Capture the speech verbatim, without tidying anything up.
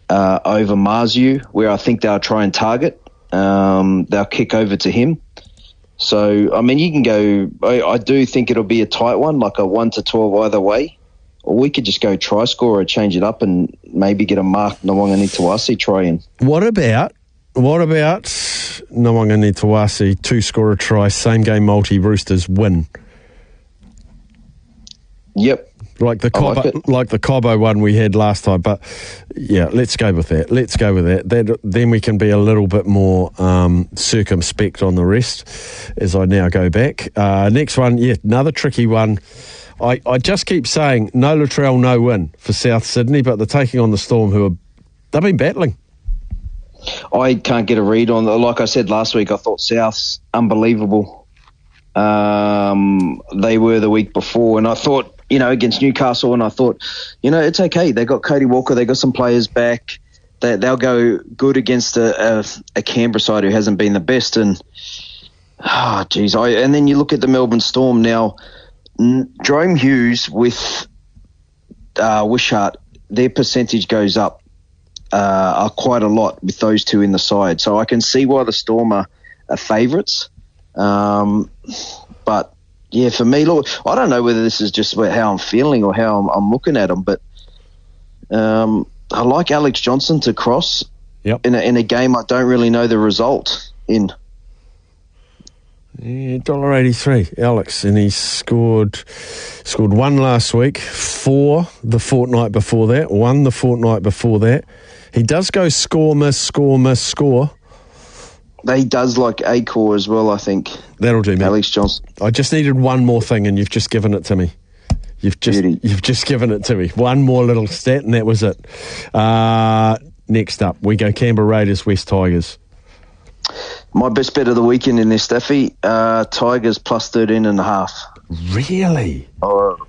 uh, over Marzu, where I think they'll try and target. Um, they'll kick over to him. So, I mean, you can go, I, I do think it'll be a tight one, like a one to twelve either way. Or we could just go try scorer, change it up, and maybe get a Mark Nawaqanitawase try in. What about, what about Nawaqanitawase, two scorer try, same game multi, Roosters win? Yep. Like the Cobbo, like, like the Cobbo one we had last time, but yeah, let's go with that. Let's go with that. That then we can be a little bit more um, circumspect on the rest. As I now go back, uh, next one, yeah, another tricky one. I, I just keep saying no Latrell, no win for South Sydney, but they're taking on the Storm, who are they've been battling. I can't get a read on. Like I said last week, I thought South's unbelievable. Um, they were the week before, and I thought, you know, against Newcastle, and I thought, you know, it's okay. They got Cody Walker, they got some players back. They, they'll go good against a, a, a Canberra side who hasn't been the best. And ah, oh, geez, I and then you look at the Melbourne Storm now. N- Jerome Hughes with uh, Wishart, their percentage goes up uh, quite a lot with those two in the side. So I can see why the Storm are, are favourites, um, but. Yeah, for me, look, I don't know whether this is just how I'm feeling or how I'm, I'm looking at them, but um, I like Alex Johnson to cross yep. in, a, in a game I don't really know the result in. Yeah, one dollar eighty-three, Alex, and he scored scored one last week, four the fortnight before that, one the fortnight before that. He does go score, miss, score, miss, score. He does like Acor as well, I think. That'll do, mate. Alex Johnson. I just needed one more thing, and you've just given it to me. You've just Beauty. you've just given it to me. One more little stat, and that was it. Uh, next up, we go Canberra Raiders, West Tigers. My best bet of the weekend in this, Staffy, uh, Tigers plus thirteen and a half. Really? Oh,